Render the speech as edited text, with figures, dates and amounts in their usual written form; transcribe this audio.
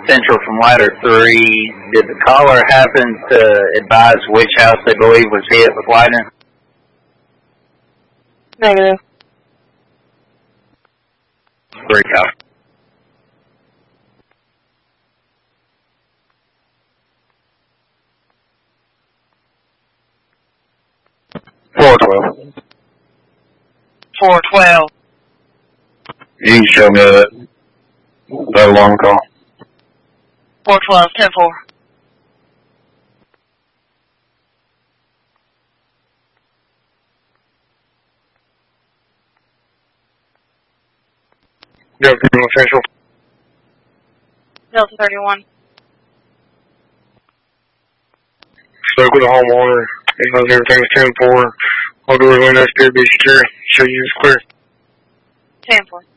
Central from ladder 3. Did the caller happen to advise which house they believe was hit with lightning? Negative. 3 copy. $412. You can show me that alarm call. 412, 10-4. Delta 31 Central. Delta 31. Spoke with the homeowner. He knows everything's 10-4. All doors, windows, appear to be secure. Show you is clear. 10-4.